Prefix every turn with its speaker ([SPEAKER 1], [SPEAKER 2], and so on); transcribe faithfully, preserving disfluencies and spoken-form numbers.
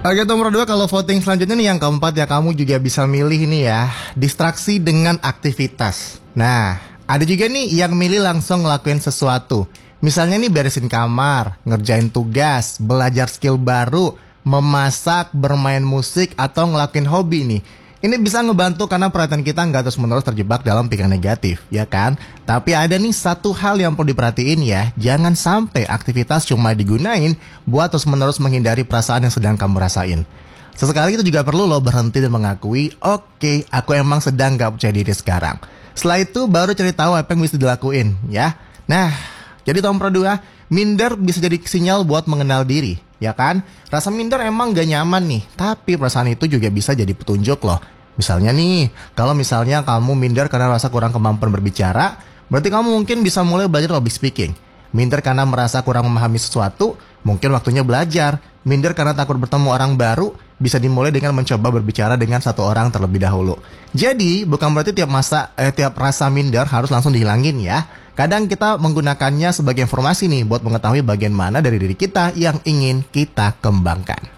[SPEAKER 1] Oke, nomor dua, kalau voting selanjutnya nih yang keempat ya, kamu juga bisa milih nih ya, distraksi dengan aktivitas. Nah, ada juga nih yang milih langsung ngelakuin sesuatu. Misalnya nih beresin kamar, ngerjain tugas, belajar skill baru, memasak, bermain musik, atau ngelakuin hobi nih. Ini bisa ngebantu karena perhatian kita nggak terus-menerus terjebak dalam pikiran negatif, ya kan? Tapi ada nih satu hal yang perlu diperhatiin ya, jangan sampai aktivitas cuma digunain buat terus-menerus menghindari perasaan yang sedang kamu rasain. Sesekali itu juga perlu lo berhenti dan mengakui, oke, aku emang sedang gak percaya diri sekarang. Setelah itu baru cari tahu apa yang bisa dilakuin, ya. Nah, jadi nomor dua, minder bisa jadi sinyal buat mengenal diri, ya kan? Rasa minder emang gak nyaman nih, tapi perasaan itu juga bisa jadi petunjuk loh. Misalnya nih, kalau misalnya kamu minder karena rasa kurang kemampuan berbicara, berarti kamu mungkin bisa mulai belajar public speaking. Minder karena merasa kurang memahami sesuatu, mungkin waktunya belajar. Minder karena takut bertemu orang baru, bisa dimulai dengan mencoba berbicara dengan satu orang terlebih dahulu. Jadi, bukan berarti tiap masa eh, tiap rasa minder harus langsung dihilangin ya. Kadang kita menggunakannya sebagai informasi nih buat mengetahui bagian mana dari diri kita yang ingin kita kembangkan.